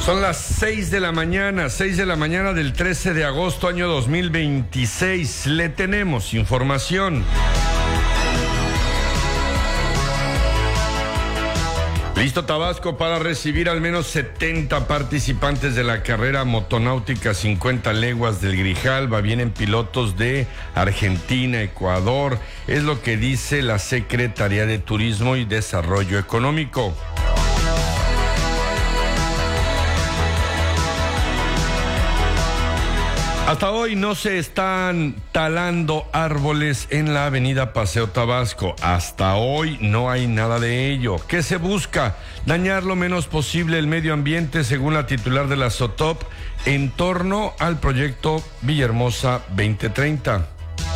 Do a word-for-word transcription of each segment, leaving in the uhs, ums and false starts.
Son las seis de la mañana, seis de la mañana del trece de agosto, año dos mil veintiséis. Le tenemos información. Listo Tabasco para recibir al menos setenta participantes de la carrera motonáutica cincuenta leguas del Grijalva. Vienen pilotos de Argentina, Ecuador. Es lo que dice la Secretaría de Turismo y Desarrollo Económico. Hasta hoy no se están talando árboles en la avenida Paseo Tabasco. Hasta hoy no hay nada de ello. ¿Qué se busca? Dañar lo menos posible el medio ambiente, según la titular de la SOTOP, en torno al proyecto Villahermosa veinte treinta.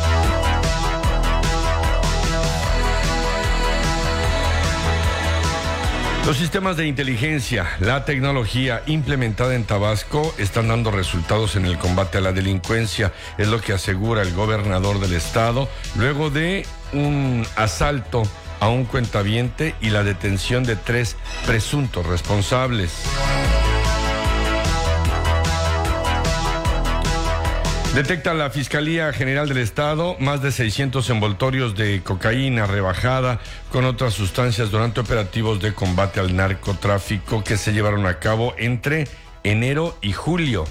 Los sistemas de inteligencia, la tecnología implementada en Tabasco están dando resultados en el combate a la delincuencia, es lo que asegura el gobernador del estado, luego de un asalto a un cuentaviente y la detención de tres presuntos responsables. Detecta la Fiscalía General del Estado más de seiscientos envoltorios de cocaína rebajada con otras sustancias durante operativos de combate al narcotráfico que se llevaron a cabo entre enero y julio.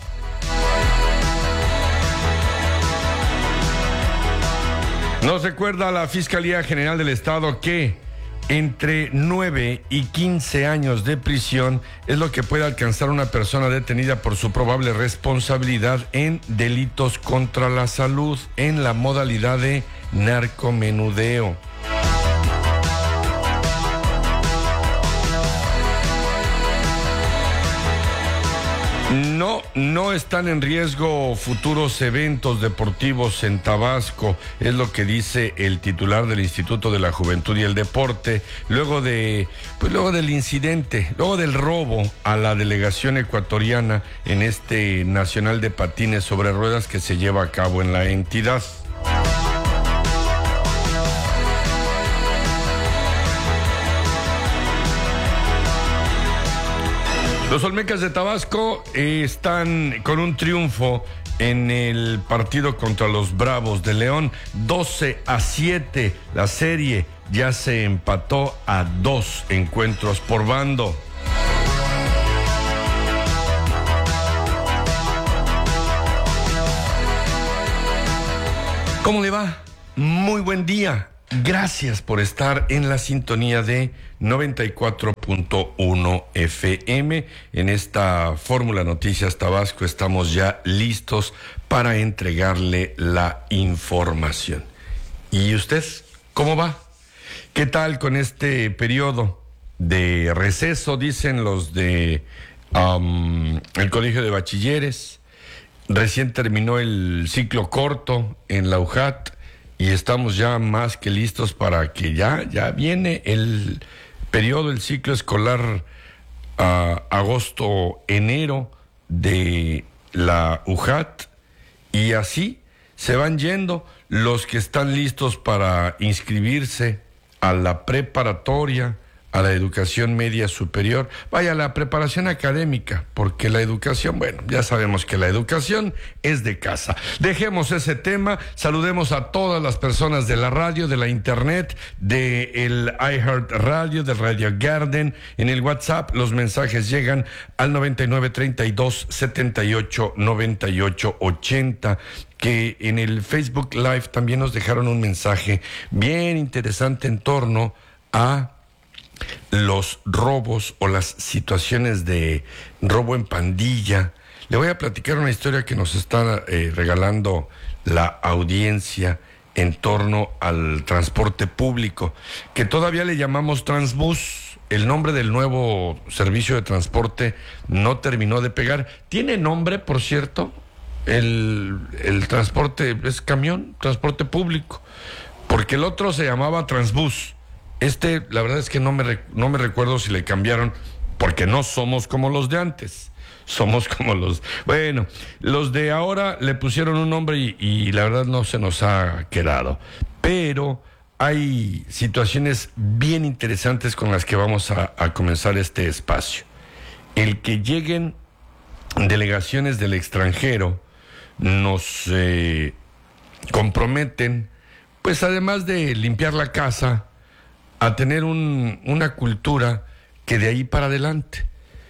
Nos recuerda la Fiscalía General del Estado que entre nueve y quince años de prisión es lo que puede alcanzar una persona detenida por su probable responsabilidad en delitos contra la salud en la modalidad de narcomenudeo. No, no están en riesgo futuros eventos deportivos en Tabasco, es lo que dice el titular del Instituto de la Juventud y el Deporte, luego de, pues luego del incidente, luego del robo a la delegación ecuatoriana en este Nacional de Patines sobre Ruedas que se lleva a cabo en la entidad. Los Olmecas de Tabasco eh, están con un triunfo en el partido contra los Bravos de León, doce a siete. La serie ya se empató a dos encuentros por bando. ¿Cómo le va? Muy buen día. Gracias por estar en la sintonía de noventa y cuatro punto uno F M. En esta Fórmula Noticias Tabasco estamos ya listos para entregarle la información. ¿Y usted cómo va? ¿Qué tal con este periodo de receso? Dicen los de um, el Colegio de Bachilleres. Recién terminó el ciclo corto en la U J A T. Y estamos ya más que listos para que ya, ya viene el periodo, el ciclo escolar uh, agosto-enero de la U J A T. Y así se van yendo los que están listos para inscribirse a la preparatoria, a la educación media superior, vaya, la preparación académica, porque la educación, bueno, ya sabemos que la educación es de casa. Dejemos ese tema, saludemos a todas las personas de la radio, de la internet, del iHeart Radio, del Radio Garden. En el WhatsApp los mensajes llegan al noventa y nueve, treinta y dos, setenta y ocho, noventa y ocho, ochenta. Que en el Facebook Live también nos dejaron un mensaje bien interesante en torno a los robos o las situaciones de robo en pandilla. Le voy a platicar una historia que nos está eh, regalando la audiencia en torno al transporte público, que todavía le llamamos Transbús. El nombre del nuevo servicio de transporte no terminó de pegar. ¿Tiene nombre, por cierto? El, el transporte es camión, transporte público, porque el otro se llamaba Transbús. Este, la verdad es que no me, no me recuerdo si le cambiaron, porque no somos como los de antes. Somos como los... Bueno, los de ahora le pusieron un nombre y, y la verdad no se nos ha quedado. Pero hay situaciones bien interesantes con las que vamos a, a comenzar este espacio. el que lleguen delegaciones del extranjero nos eh, comprometen, pues además de limpiar la casa, a tener un, una cultura que de ahí para adelante.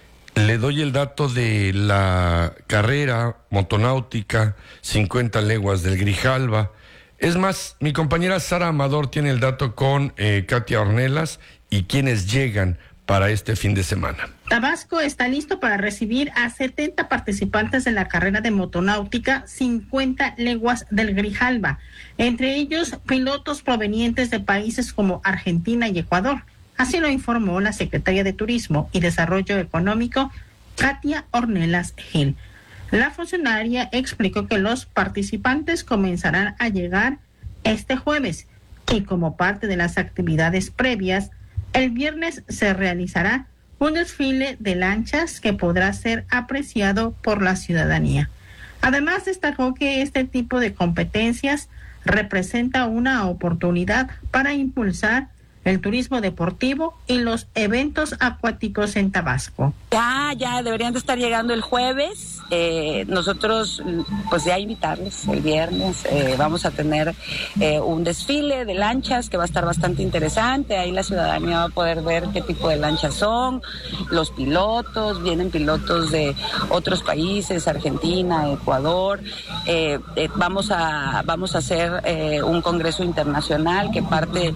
Le doy el dato de la carrera motonáutica cincuenta leguas del Grijalva. Es más, mi compañera Sara Amador tiene el dato con eh, Katia Ornelas y quienes llegan para este fin de semana. Tabasco está listo para recibir a setenta participantes de la carrera de motonáutica cincuenta leguas del Grijalva, entre ellos pilotos provenientes de países como Argentina y Ecuador. Así lo informó la secretaria de Turismo y Desarrollo Económico, Katia Ornelas Gil. La funcionaria explicó que los participantes comenzarán a llegar este jueves y como parte de las actividades previas, el viernes se realizará un desfile de lanchas que podrá ser apreciado por la ciudadanía. Además, destacó que este tipo de competencias representa una oportunidad para impulsar el turismo deportivo y los eventos acuáticos en Tabasco. Ya, ya deberían de estar llegando el jueves. Eh, nosotros, pues ya invitarles el viernes. Eh, vamos a tener eh, un desfile de lanchas que va a estar bastante interesante. Ahí la ciudadanía va a poder ver qué tipo de lanchas son, los pilotos, vienen pilotos de otros países, Argentina, Ecuador. Eh, eh, vamos a vamos a hacer eh, un congreso internacional que parte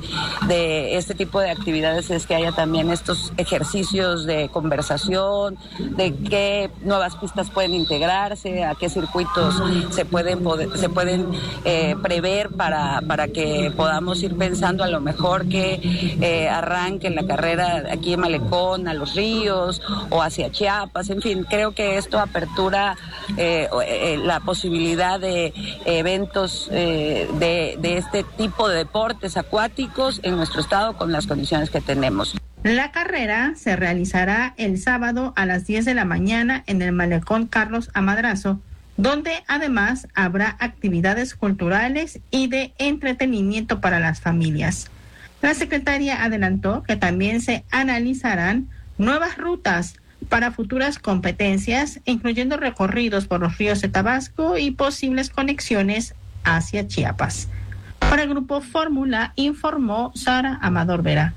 de este tipo de actividades es que haya también estos ejercicios de conversación, de qué nuevas pistas pueden integrarse, a qué circuitos se pueden poder, se pueden eh, prever para, para que podamos ir pensando a lo mejor que eh, arranque la carrera aquí en Malecón, a los ríos o hacia Chiapas. En fin, creo que esto apertura eh, eh, la posibilidad de eventos eh, de, de este tipo de deportes acuáticos en nuestro estado con las condiciones que tenemos. La carrera se realizará el sábado a las diez de la mañana en el Malecón Carlos Amadrazo, donde además habrá actividades culturales y de entretenimiento para las familias. La secretaria adelantó que también se analizarán nuevas rutas para futuras competencias, incluyendo recorridos por los ríos de Tabasco y posibles conexiones hacia Chiapas. Para el Grupo Fórmula, informó Sara Amador Vera.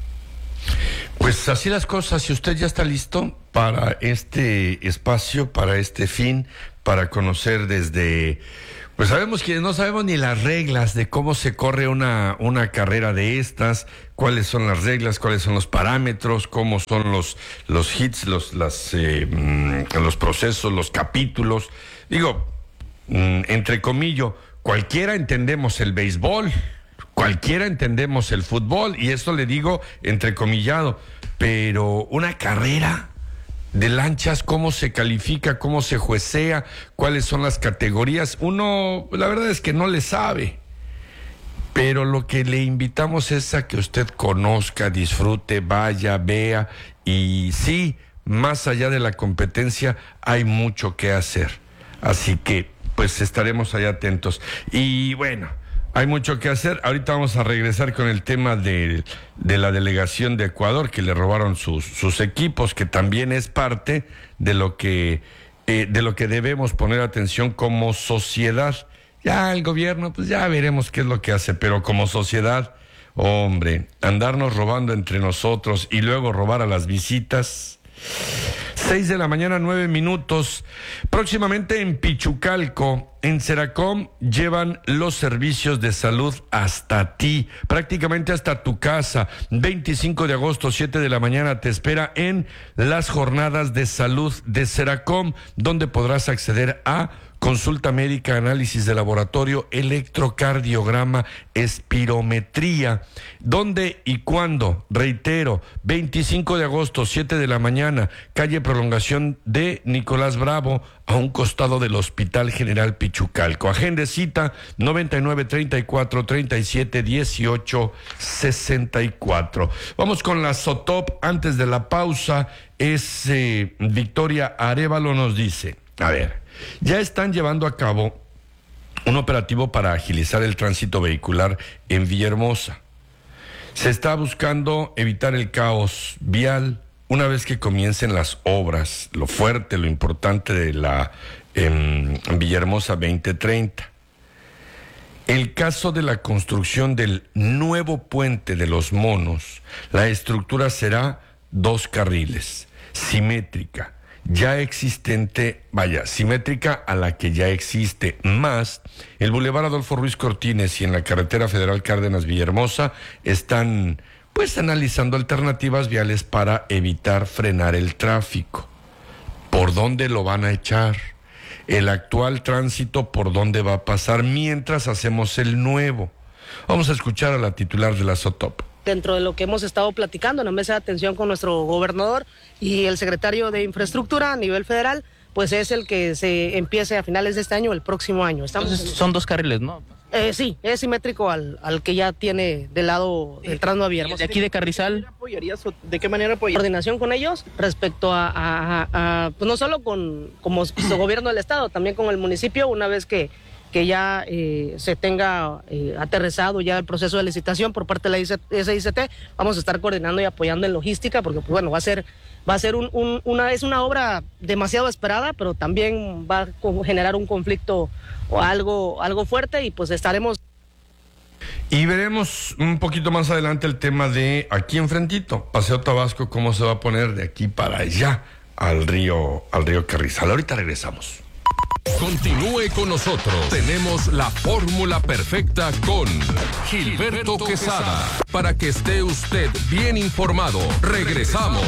Pues así las cosas, si usted ya está listo para este espacio, para este fin, para conocer desde... Pues sabemos que no sabemos ni las reglas de cómo se corre una, una carrera de estas, cuáles son las reglas, cuáles son los parámetros, cómo son los, los hits, los, las, eh, los procesos, los capítulos. Digo, entre comillas, cualquiera entendemos el béisbol, cualquiera entendemos el fútbol, y esto le digo entrecomillado, pero una carrera de lanchas, cómo se califica, cómo se juecea, cuáles son las categorías, uno la verdad es que no le sabe, pero lo que le invitamos es a que usted conozca, disfrute, vaya, vea, y sí, más allá de la competencia hay mucho que hacer, así que pues estaremos ahí atentos. Y bueno, hay mucho que hacer. Ahorita vamos a regresar con el tema de, de la delegación de Ecuador, que le robaron sus, sus equipos, que también es parte de lo que, eh, de lo que debemos poner atención como sociedad. Ya el gobierno, pues ya veremos qué es lo que hace, pero como sociedad, hombre, andarnos robando entre nosotros y luego robar a las visitas... Seis de la mañana, nueve minutos. Próximamente en Pichucalco, en Seracom, llevan los servicios de salud hasta ti, prácticamente hasta tu casa. veinticinco de agosto, siete de la mañana, te espera en las jornadas de salud de Seracom, donde podrás acceder a consulta médica, análisis de laboratorio, electrocardiograma, espirometría. ¿Dónde y cuándo? Reitero, veinticinco de agosto, siete de la mañana, calle Prolongación de Nicolás Bravo, a un costado del Hospital General Pichucalco. Agende cita noventa y nueve, treinta y cuatro, treinta y siete, dieciocho, sesenta y cuatro. Vamos con la SOTOP. Antes de la pausa, es eh, Victoria Arévalo nos dice, a ver, ya están llevando a cabo un operativo para agilizar el tránsito vehicular en Villahermosa. Se está buscando evitar el caos vial, una vez que comiencen las obras, lo fuerte, lo importante de la eh, Villahermosa veinte treinta. El caso de la construcción del nuevo puente de Los Monos, la estructura será dos carriles, simétrica, ya existente, vaya, simétrica a la que ya existe, más el Boulevard Adolfo Ruiz Cortines y en la carretera federal Cárdenas Villahermosa están pues analizando alternativas viales para evitar frenar el tráfico. ¿Por dónde lo van a echar? El actual tránsito, ¿por dónde va a pasar mientras hacemos el nuevo? Vamos a escuchar a la titular de la SOTOP. Dentro de lo que hemos estado platicando en la mesa de atención con nuestro gobernador y el secretario de Infraestructura a nivel federal, pues es el que se empiece a finales de este año o el próximo año. Estamos Entonces son dos carriles, ¿no? Eh, sí, es simétrico al, al que ya tiene del lado entrando a Villahermosa. ¿De aquí de Carrizal? ¿De qué manera apoyarías? Coordinación con ellos respecto a, a, a, a pues no solo con como su gobierno del estado, también con el municipio, una vez que, que ya eh, se tenga eh, aterrizado ya el proceso de licitación por parte de la S I C T, vamos a estar coordinando y apoyando en logística, porque pues bueno, va a ser va a ser un, un, una es una obra demasiado esperada, pero también va a generar un conflicto o algo algo fuerte y pues estaremos. Y veremos un poquito más adelante el tema de aquí enfrentito, Paseo Tabasco, cómo se va a poner de aquí para allá al río al río Carrizal. Ahorita regresamos. Continúe con nosotros. Tenemos la fórmula perfecta con Gilberto Quesada para que esté usted bien informado. Regresamos.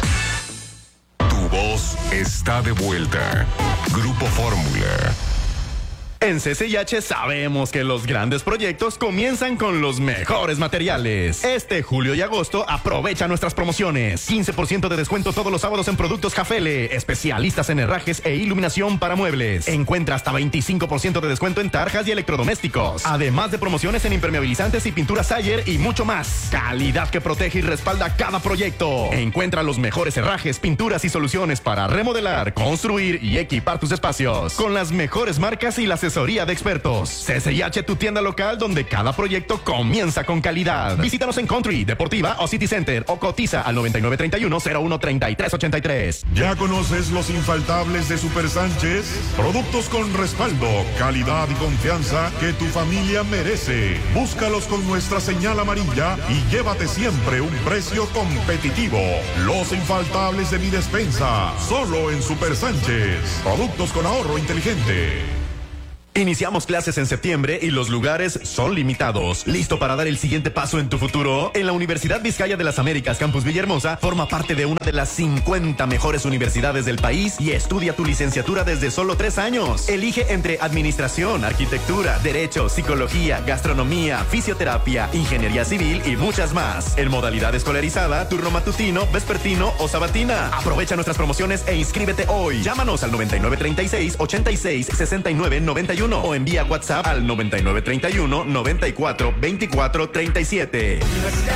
Tu voz está de vuelta. Grupo Fórmula. En C C I H sabemos que los grandes proyectos comienzan con los mejores materiales. Este julio y agosto aprovecha nuestras promociones. quince por ciento de descuento todos los sábados en productos Jafele, especialistas en herrajes e iluminación para muebles. Encuentra hasta veinticinco por ciento de descuento en tarjas y electrodomésticos. Además de promociones en impermeabilizantes y pinturas Sayer y mucho más. Calidad que protege y respalda cada proyecto. Encuentra los mejores herrajes, pinturas y soluciones para remodelar, construir y equipar tus espacios. Con las mejores marcas y las asesoría de expertos. C C I H, tu tienda local donde cada proyecto comienza con calidad. Visítanos en Country, Deportiva o City Center o cotiza al noventa y nueve treinta y uno cero uno treinta y tres ochenta y tres. ¿Ya conoces los infaltables de Super Sánchez? Productos con respaldo, calidad y confianza que tu familia merece. Búscalos con nuestra señal amarilla y llévate siempre un precio competitivo. Los infaltables de mi despensa, solo en Super Sánchez. Productos con ahorro inteligente. Iniciamos clases en septiembre y los lugares son limitados. ¿Listo para dar el siguiente paso en tu futuro? En la Universidad Vizcaya de las Américas, Campus Villahermosa, forma parte de una de las cincuenta mejores universidades del país y estudia tu licenciatura desde solo tres años. Elige entre administración, arquitectura, derecho, psicología, gastronomía, fisioterapia, ingeniería civil y muchas más. En modalidad escolarizada, turno matutino, vespertino o sabatina. Aprovecha nuestras promociones e inscríbete hoy. Llámanos al noventa y nueve treinta y seis, ochenta y seis, sesenta y nueve, noventa y uno o envía WhatsApp al noventa y nueve treinta y uno, noventa y cuatro, veinticuatro, treinta y siete.